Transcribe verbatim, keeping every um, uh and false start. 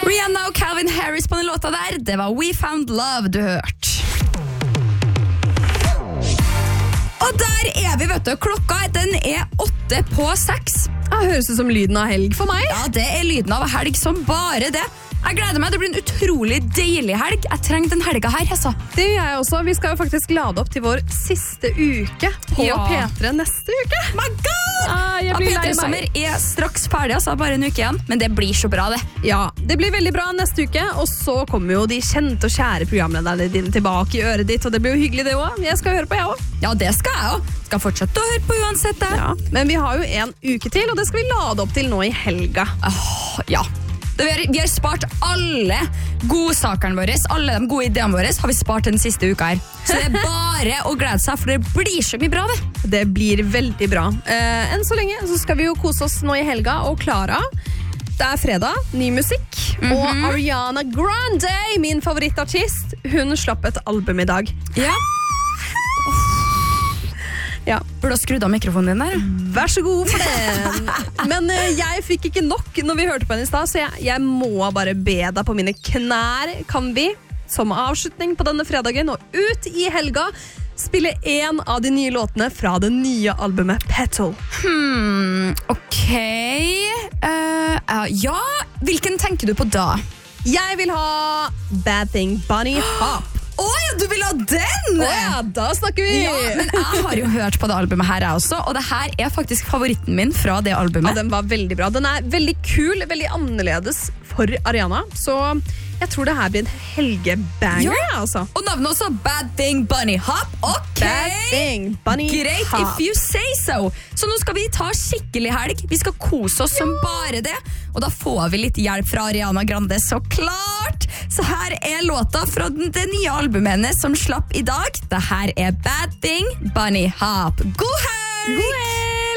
Rihanna og Calvin Harris på den låta der. Det var We Found Love du hørte. Og der er vi, vet du. Klokka den er åtte på seks. Det høres ut som lyden av helg for meg. Ja, det er lyden av helg som bare det. Jeg gleder meg, det blir en utrolig deilig helg. Jeg trenger den helga her, altså. Det gjør jeg også. Vi skal jo faktisk lade opp til vår siste uke på Ja. P tre neste uke. My God! Ah, jeg Ja, blir P lei tre meg. Sommer er straks ferdig, altså. Bare en uke igjen. Men det blir så bra, det. Ja, det blir veldig bra neste uke, og så kommer jo de kjente og kjære programlederne dine tilbake i øret ditt, og det blir jo hyggelig det også. Jeg skal høre på, jeg også. Ja, det skal jeg også. Skal fortsette å høre på uansett det. Ja, men vi har jo en uke til, og det skal vi lade opp til nå i helga. Åh, ja. Det, vi, har, vi har spart alle godsakene våre, alle de gode ideene våre har vi spart den siste uka her. Så det er bare å glede seg, for det blir så mye bra, det. Det blir veldig bra. Eh, enn så lenge så skal vi jo kose oss nå i helga, og Klara, det er fredag, ny musikk, Mhm. og Ariana Grande, min favorittartist, hun slapp et album i dag. Ja. Ja, Burde ha skrudd av mikrofonen din der. vær så god for det. Men eh, jeg fikk ikke nok når vi hørte på henne i stad, så jeg, jeg må bare be deg på mine knær. Kan vi, som avslutning på denne fredagen og ut i helga, spille en av de nye låtene fra det nye albumet Petal? Hmm, ok. Eh, eh, ja, hvilken tenker du på da? Jeg vil ha Bad Thing, Bunny Hop. Åja, du vil ha den! Åja, da snakker vi! Ja, men jeg har jo hørt på det albumet her jeg også, og det her er faktisk favoritten min fra det albumet. Ja, den var veldig bra. Den er veldig kul, veldig annerledes for Ariana, så jeg tror det her blir en helgebanger, Ja. altså. Og navnet også, Bad Thing Bunny Hop. Ok! Bad Thing, Bunny Greit, Hop. if you say so. Så nå skal vi ta skikkelig helg. Vi skal kose oss som bare det. Og da får vi litt hjelp fra Ariana Grande, så klart. Så her er låta fra den- det nye albumet hennes som slapp i dag. Det her er Bad Thing Bunny Hop. God helg! God helg!